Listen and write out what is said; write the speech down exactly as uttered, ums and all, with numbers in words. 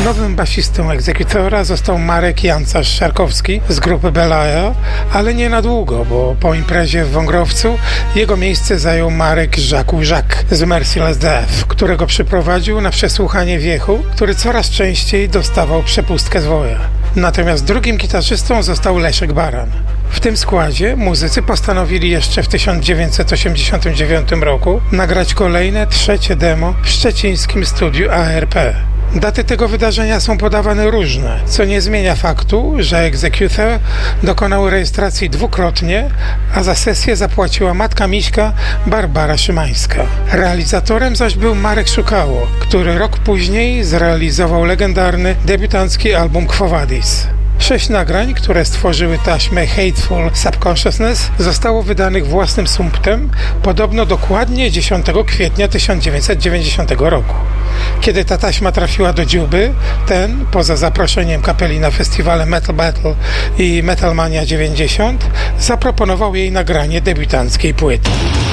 Nowym basistą Executora został Marek Jancarz-Szarkowski z grupy Belaja, ale nie na długo, bo po imprezie w Wągrowcu jego miejsce zajął Marek Żaku-Żak z Merciless Death, którego przyprowadził na przesłuchanie wiechu, który coraz częściej dostawał przepustkę z woja. Natomiast drugim gitarzystą został Leszek Baran. W tym składzie muzycy postanowili jeszcze w tysiąc dziewięćset osiemdziesiątym dziewiątym roku nagrać kolejne, trzecie demo w szczecińskim studiu A R P. Daty tego wydarzenia są podawane różne, co nie zmienia faktu, że Executor dokonał rejestracji dwukrotnie, a za sesję zapłaciła matka Miśka Barbara Szymańska. Realizatorem zaś był Marek Szukało, który rok później zrealizował legendarny debiutancki album Quo Vadis. Sześć nagrań, które stworzyły taśmę Hateful Subconsciousness, zostało wydanych własnym sumptem, podobno dokładnie dziesiątego kwietnia tysiąc dziewięćset dziewięćdziesiątego roku. Kiedy ta taśma trafiła do Dziuby, ten, poza zaproszeniem kapeli na festiwale Metal Battle i Metalmania dziewięćdziesiąt, zaproponował jej nagranie debiutanckiej płyty.